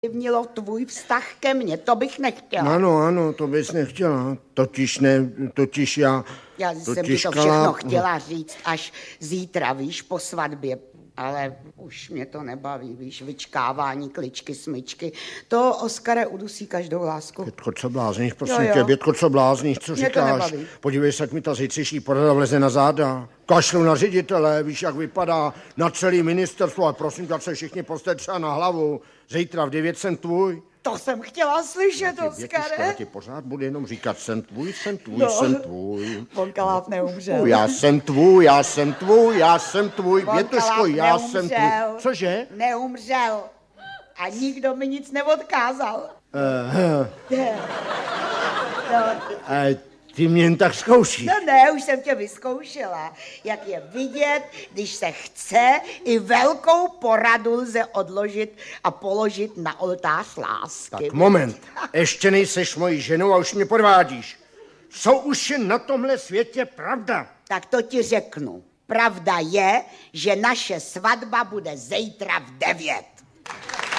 Mělo tvůj vztah ke mně, to bych nechtěla. Ano, to bys nechtěla. Totiž já... Já jsem ti to všechno chtěla říct až zítra, víš, po svatbě. Ale už mě to nebaví, víš, vyčkávání, kličky, smyčky. To, Oskare, udusí každou lásku. Bětko, co blázníš, prosím tě, Bětko, co blázníš, co říkáš? Podívej se, jak mi ta zítřejší porada vleze na záda. Kašlu na ředitele, víš, jak vypadá na celý ministerstvo, ale prosím tě, se všichni postaví třeba na hlavu. Zítra v 9 jsem tvůj. To jsem chtěla slyšet, Oskare. Já ti pořád budu jenom říkat, jsem tvůj. Von Kaláv neumřel. Já jsem tvůj, Bětuško, já jsem tvůj. Cože? Neumřel. A nikdo mi nic neodkázal. Ty mě jen tak zkoušíš. No ne, už jsem tě vyzkoušela. Jak je vidět, když se chce, i velkou poradu lze odložit a položit na oltář lásky. Tak moment, ještě nejseš mojí ženou a už mě podvádíš. Co už je na tomhle světě pravda? Tak to ti řeknu. Pravda je, že naše svatba bude zítra v 9.